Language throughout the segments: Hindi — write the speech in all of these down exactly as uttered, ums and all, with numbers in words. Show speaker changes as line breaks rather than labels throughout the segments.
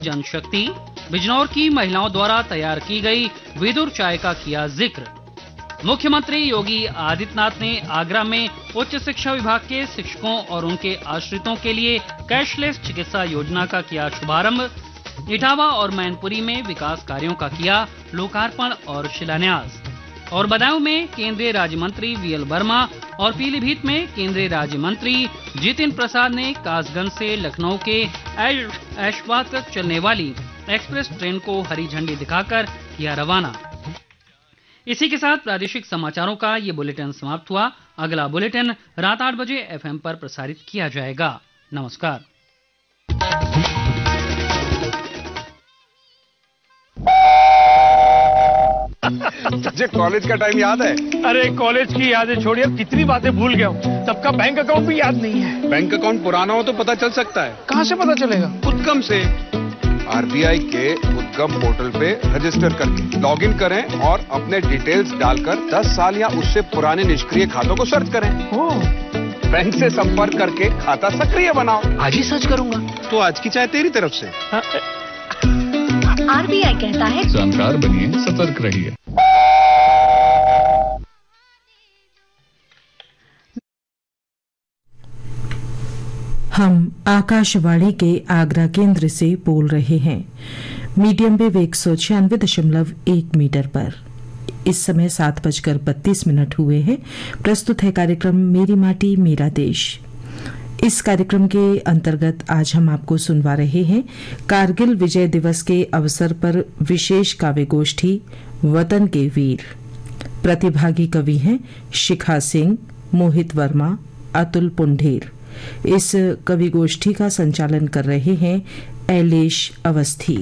जनशक्ति, बिजनौर की महिलाओं द्वारा तैयार की गई विदुर चाय का किया जिक्र। मुख्यमंत्री योगी आदित्यनाथ ने आगरा में उच्च शिक्षा विभाग के शिक्षकों और उनके आश्रितों के लिए कैशलेस चिकित्सा योजना का किया शुभारंभ। इटावा और मैनपुरी में विकास कार्यों का किया लोकार्पण और शिलान्यास। और बदायूं में केंद्रीय राज्य मंत्री वी एल वर्मा और पीलीभीत में केंद्रीय राज्य मंत्री जितिन प्रसाद ने कासगंज से लखनऊ के ऐशबाग तक चलने वाली एक्सप्रेस ट्रेन को हरी झंडी दिखाकर किया रवाना। इसी के साथ प्रादेशिक समाचारों का ये बुलेटिन समाप्त हुआ। अगला बुलेटिन रात आठ बजे एफ एम पर प्रसारित किया जाएगा। नमस्कार।
तुझे कॉलेज का टाइम याद है?
अरे कॉलेज की यादें छोड़िए, कितनी बातें भूल गया हूँ। सबका बैंक अकाउंट भी याद नहीं है।
बैंक अकाउंट पुराना हो तो पता चल सकता है।
कहाँ से पता चलेगा?
उद्गम से। आर बी आई के उद्गम पोर्टल पे रजिस्टर करके लॉगिन करें और अपने डिटेल्स डालकर दस साल या उससे पुराने निष्क्रिय खातों को सर्च करें। बैंक से संपर्क करके खाता सक्रिय बनाओ।
आज ही सर्च करूंगा।
तो आज की चाय तेरी तरफ से।
आर बी आई कहता है
जानकार बनिए, सतर्क रहिए।
हम आकाशवाणी के आगरा केंद्र से बोल रहे हैं। मीडियम वेव एक सौ छियानवे दशमलव एक मीटर पर इस समय सात बजकर बत्तीस मिनट हुए हैं। प्रस्तुत है कार्यक्रम मेरी माटी मेरा देश। इस कार्यक्रम के अंतर्गत आज हम आपको सुनवा रहे हैं कारगिल विजय दिवस के अवसर पर विशेष काव्य गोष्ठी वतन के वीर। प्रतिभागी कवि हैं शिखा सिंह, मोहित वर्मा, अतुल पुंढेर। इस कवि गोष्ठी का संचालन कर रहे हैं ऐलेश अवस्थी।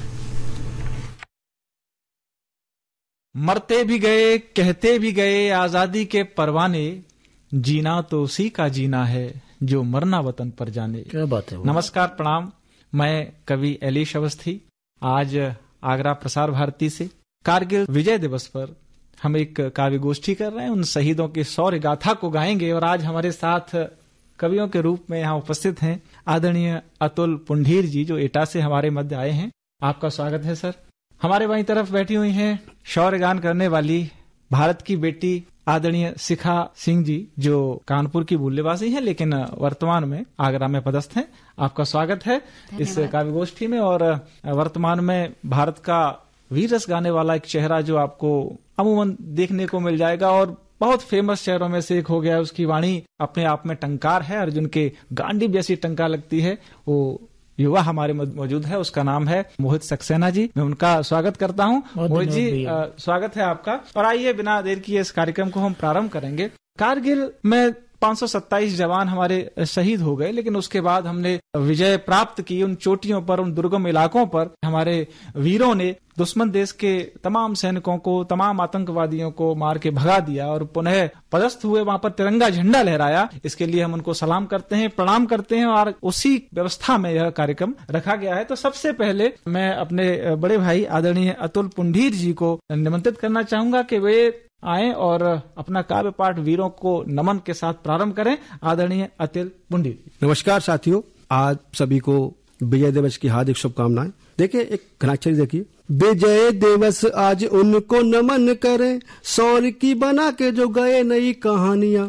मरते भी गए कहते भी गए आजादी के परवाने, जीना तो उसी का जीना है जो मरना वतन पर जाने।
क्या बात है।
नमस्कार, प्रणाम। मैं कवि ऐलेश अवस्थी। आज आगरा प्रसार भारती से कारगिल विजय दिवस पर हम एक काव्य गोष्ठी कर रहे हैं। उन शहीदों की शौर्य गाथा को गाएंगे। और आज हमारे साथ कवियों के रूप में यहाँ उपस्थित हैं आदरणीय अतुल पुंढीर जी, जो एटा से हमारे मध्य आए हैं। आपका स्वागत है सर। हमारे बाईं तरफ बैठी हुई हैं शौर्य गान करने वाली भारत की बेटी आदरणीय शिखा सिंह जी, जो कानपुर की मूल्यवासी हैं लेकिन वर्तमान में आगरा में पदस्थ हैं। आपका स्वागत है इस काव्य गोष्ठी में। और वर्तमान में भारत का वीर रस गाने वाला एक चेहरा जो आपको अमूमन देखने को मिल जाएगा और बहुत फेमस चेहरों में से एक हो गया है। उसकी वाणी अपने आप में टंकार है। अर्जुन के गांडी जैसी टंकार लगती है। वो युवा हमारे मौजूद है, उसका नाम है मोहित सक्सेना जी। मैं उनका स्वागत करता हूं। मोहित जी, आ, स्वागत है आपका। और आइए बिना देर किए इस कार्यक्रम को हम प्रारंभ करेंगे। कारगिल में पाँच सौ सत्ताईस जवान हमारे शहीद हो गए, लेकिन उसके बाद हमने विजय प्राप्त की। उन चोटियों पर, उन दुर्गम इलाकों पर हमारे वीरों ने दुश्मन देश के तमाम सैनिकों को, तमाम आतंकवादियों को मार के भगा दिया और पुनः पदस्थ हुए, वहां पर तिरंगा झंडा लहराया। इसके लिए हम उनको सलाम करते हैं, प्रणाम करते हैं। और उसी व्यवस्था में यह कार्यक्रम रखा गया है। तो सबसे पहले मैं अपने बड़े भाई आदरणीय अतुल पुंढीर जी को निमंत्रित करना चाहूंगा कि वे आए और अपना काव्य पाठ वीरों को नमन के साथ प्रारंभ करें। आदरणीय अतुल पुंढीर।
नमस्कार साथियों, आज सभी को विजय दिवस की हार्दिक शुभकामनाएं। देखिए एक घनाक्षरी देखिए। विजय दिवस आज उनको नमन करें, शौर्य की बना के जो गए नई कहानियां।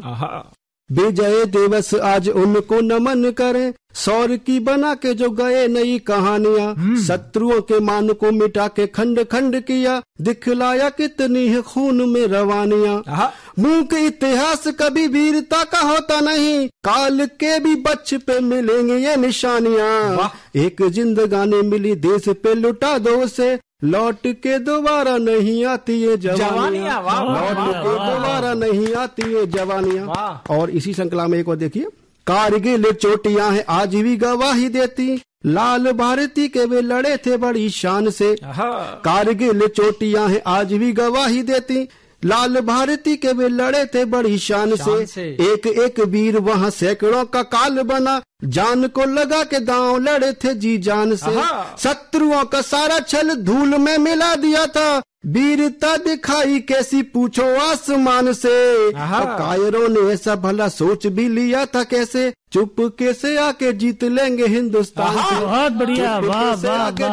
विजय दिवस आज उनको नमन करें, शौर्य की बना के जो गए नई कहानियां। शत्रुओं के मान को मिटा के खंड खंड किया, दिखलाया कितनी है खून में रवानियां। मुंह के इतिहास कभी वीरता का होता नहीं, काल के भी बच्चे पे मिलेंगे ये निशानियां। एक जिंदगानी मिली देश पे लुटा दो उसे, लौट के दोबारा नहीं आती ये जवानियां। लौट के दोबारा नहीं आती ये जवानियां। और इसी श्रृंखला में एक और देखिए। कारगिल चोटियां हैं आज भी गवाही देती, लाल भारती के वे लड़े थे बड़ी शान से। कारगिल चोटियां हैं आज भी गवाही देती, लाल भारती के वे लड़े थे बड़ी शान से,
शान से।
एक एक वीर वहाँ सैकड़ों का काल बना, जान को लगा के दांव लड़े थे जी जान से, शत्रुओं का सारा छल धूल में मिला दिया था, वीरता दिखाई कैसी पूछो आसमान से, कायरों ने ऐसा भला सोच भी लिया था कैसे, चुपके से आके जीत लेंगे हिंदुस्तान से।
बहुत बढ़िया, वाह वाह वाह।